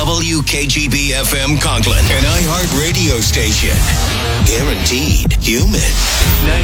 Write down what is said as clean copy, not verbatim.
WKGB FM Conklin, an iHeart radio station. Guaranteed human.